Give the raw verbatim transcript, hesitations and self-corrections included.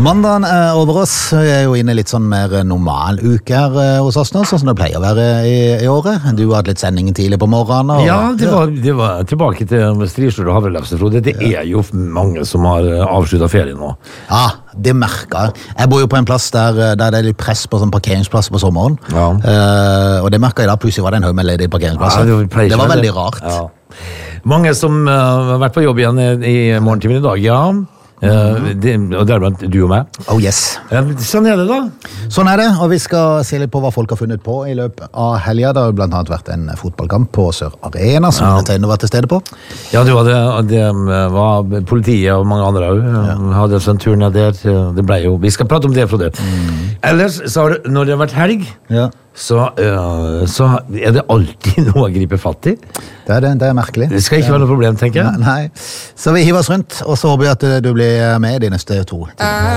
Mandagen er over oss. Vi er jo inne i litt sånn mer normal uke her eh, hos oss nå, sånn som det pleier å være i, i året. Du har hatt litt sending tidlig på morgenen. Og, ja, det var, det var tilbake til Strisjord og Havrelefse, Frode. Det er jo mange som har avsluttet ferien nå. Ja, det merker jeg. Jeg bor jo på en plass der, der det er litt press på sånn parkeringsplass på sommeren. Ja. Eh, og det merker jeg da, plutselig var det en høy med ledige parkeringsplasser. Ja, det, det var veldig rart. Ja. Mange som uh, har vært på jobb igjen i, i morgentimen i dag, ja. Uh, det, og det er blant du og meg. Oh yes. Uh, sånn er det da. Sånn er det, og vi skal se litt på hva folk har funnet på i løpet av helgen. Det har blant annet vært en fotballkamp på Sør Arena, som ja. Tøyne var til stede på. Ja, det var, det, det var politiet og mange andre også. Ja. Hadde sånn tur ned der. Det ble jo, vi skal prate om det, Frode. Mm. Ellers, så har det, når det har vært helg, ja. Så, uh, så er det alltid noe å gripe fatt i. Det er, det, det er merkelig. Det skal ikke være noe problem, tenker jeg. Nei, nei. Så vi hiver oss rundt, og så håper vi at du blir med i de neste to.